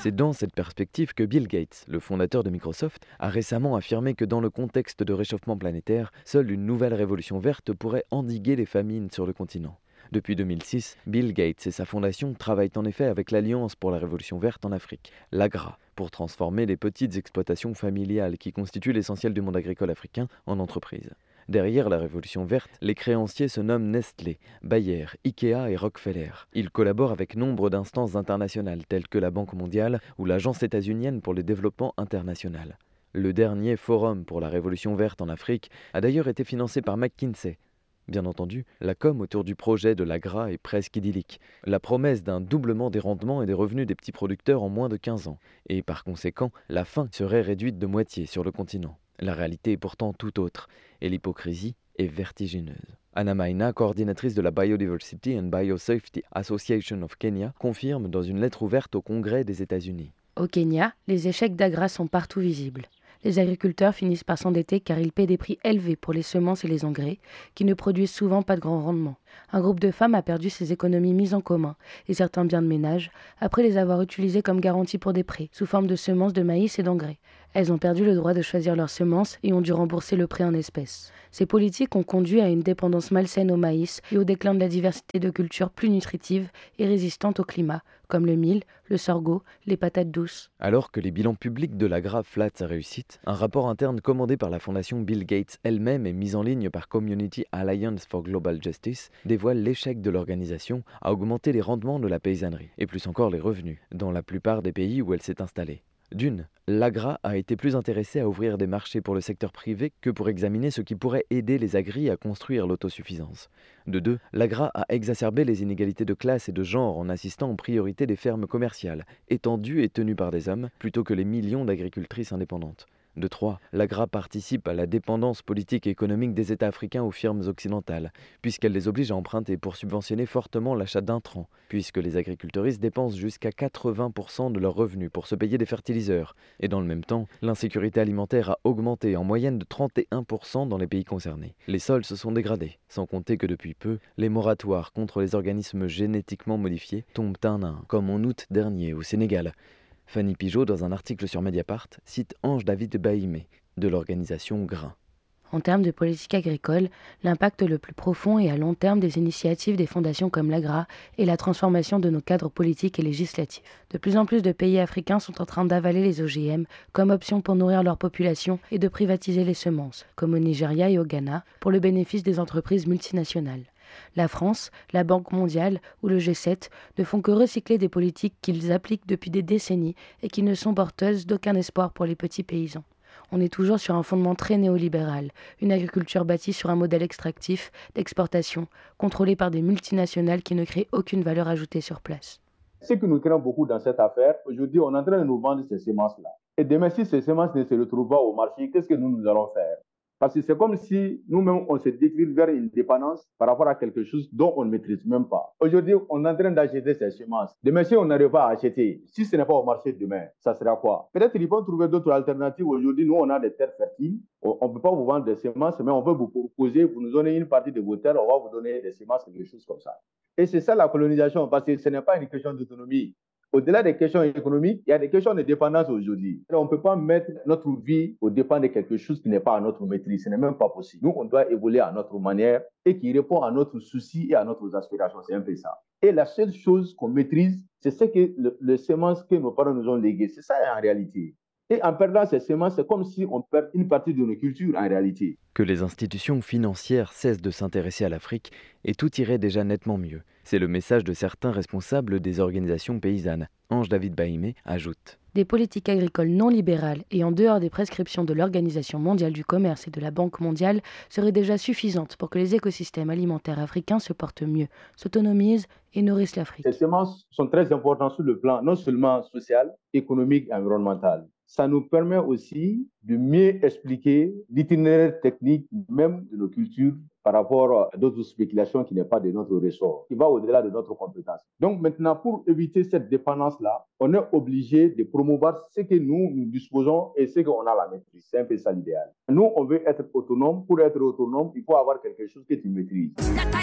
C'est dans cette perspective que Bill Gates, le fondateur de Microsoft, a récemment affirmé que dans le contexte de réchauffement planétaire, seule une nouvelle révolution verte pourrait endiguer les famines sur le continent. Depuis 2006, Bill Gates et sa fondation travaillent en effet avec l'Alliance pour la Révolution verte en Afrique, l'AGRA, pour transformer les petites exploitations familiales qui constituent l'essentiel du monde agricole africain en entreprises. Derrière la Révolution verte, les créanciers se nomment Nestlé, Bayer, Ikea et Rockefeller. Ils collaborent avec nombre d'instances internationales telles que la Banque mondiale ou l'Agence états-unienne pour le développement international. Le dernier forum pour la Révolution verte en Afrique a d'ailleurs été financé par McKinsey. Bien entendu, la com autour du projet de l'AGRA est presque idyllique. La promesse d'un doublement des rendements et des revenus des petits producteurs en moins de 15 ans. Et par conséquent, la faim serait réduite de moitié sur le continent. La réalité est pourtant tout autre, et l'hypocrisie est vertigineuse. Anna Maina, coordinatrice de la Biodiversity and Biosafety Association of Kenya, confirme dans une lettre ouverte au Congrès des États-Unis. Au Kenya, les échecs d'AGRA sont partout visibles. Les agriculteurs finissent par s'endetter car ils paient des prix élevés pour les semences et les engrais, qui ne produisent souvent pas de grand rendement. Un groupe de femmes a perdu ses économies mises en commun et certains biens de ménage après les avoir utilisés comme garantie pour des prêts, sous forme de semences de maïs et d'engrais. Elles ont perdu le droit de choisir leurs semences et ont dû rembourser le prêt en espèces. Ces politiques ont conduit à une dépendance malsaine au maïs et au déclin de la diversité de cultures plus nutritives et résistantes au climat, comme le mil, le sorgho, les patates douces. Alors que les bilans publics de l'AGRA flattent sa réussite, un rapport interne commandé par la fondation Bill Gates elle-même et mis en ligne par Community Alliance for Global Justice dévoile l'échec de l'organisation à augmenter les rendements de la paysannerie, et plus encore les revenus, dans la plupart des pays où elle s'est installée. D'une, l'AGRA a été plus intéressée à ouvrir des marchés pour le secteur privé que pour examiner ce qui pourrait aider les agris à construire l'autosuffisance. De deux, l'AGRA a exacerbé les inégalités de classe et de genre en assistant en priorité des fermes commerciales, étendues et tenues par des hommes, plutôt que les millions d'agricultrices indépendantes. De trois, l'AGRA participe à la dépendance politique et économique des États africains aux firmes occidentales, puisqu'elle les oblige à emprunter pour subventionner fortement l'achat d'intrants, puisque les agriculteuristes dépensent jusqu'à 80% de leurs revenus pour se payer des fertiliseurs. Et dans le même temps, l'insécurité alimentaire a augmenté en moyenne de 31% dans les pays concernés. Les sols se sont dégradés, sans compter que depuis peu, les moratoires contre les organismes génétiquement modifiés tombent un à un, comme en août dernier au Sénégal. Fanny Pigeot, dans un article sur Mediapart, cite Ange-David Bahimé, de l'organisation Grain. En termes de politique agricole, l'impact le plus profond et à long terme des initiatives des fondations comme l'AGRA est la transformation de nos cadres politiques et législatifs. De plus en plus de pays africains sont en train d'avaler les OGM comme option pour nourrir leur population et de privatiser les semences, comme au Nigeria et au Ghana, pour le bénéfice des entreprises multinationales. La France, la Banque mondiale ou le G7 ne font que recycler des politiques qu'ils appliquent depuis des décennies et qui ne sont porteuses d'aucun espoir pour les petits paysans. On est toujours sur un fondement très néolibéral, une agriculture bâtie sur un modèle extractif, d'exportation, contrôlée par des multinationales qui ne créent aucune valeur ajoutée sur place. Ce qui nous craint beaucoup dans cette affaire, aujourd'hui, on est en train de nous vendre ces semences-là. Et demain, si ces semences ne se retrouvent pas au marché, qu'est-ce que nous allons faire? Parce que c'est comme si nous-mêmes, on se décline vers une dépendance par rapport à quelque chose dont on ne maîtrise même pas. Aujourd'hui, on est en train d'acheter ces semences. Demain, si on n'arrive pas à acheter, si ce n'est pas au marché demain, ça sera quoi? Peut-être qu'ils vont trouver d'autres alternatives. Aujourd'hui, nous, on a des terres fertiles. On ne peut pas vous vendre des semences, mais on peut vous proposer, vous nous donnez une partie de vos terres, on va vous donner des semences, quelque chose comme ça. Et c'est ça la colonisation, parce que ce n'est pas une question d'autonomie. Au-delà des questions économiques, il y a des questions de dépendance aujourd'hui. On ne peut pas mettre notre vie au dépend de quelque chose qui n'est pas à notre maîtrise. Ce n'est même pas possible. Nous, on doit évoluer à notre manière et qui répond à notre souci et à notre aspiration. C'est un peu ça. Et la seule chose qu'on maîtrise, c'est ce que les semences que nos parents nous ont léguées. C'est ça en réalité. Et en perdant ces semences, c'est comme si on perd une partie de nos cultures en réalité. Que les institutions financières cessent de s'intéresser à l'Afrique et tout irait déjà nettement mieux. C'est le message de certains responsables des organisations paysannes. Ange-David Bahimé ajoute. Des politiques agricoles non libérales et en dehors des prescriptions de l'Organisation mondiale du commerce et de la Banque mondiale seraient déjà suffisantes pour que les écosystèmes alimentaires africains se portent mieux, s'autonomisent et nourrissent l'Afrique. Ces semences sont très importantes sur le plan non seulement social, économique et environnemental. Ça nous permet aussi de mieux expliquer l'itinéraire technique même de nos cultures par rapport à d'autres spéculations qui n'est pas de notre ressort, qui va au-delà de notre compétence. Donc maintenant, pour éviter cette dépendance-là, on est obligé de promouvoir ce que nous disposons et ce qu'on a la maîtrise. C'est un peu ça l'idéal. Nous, on veut être autonome. Pour être autonome, il faut avoir quelque chose que tu maîtrises.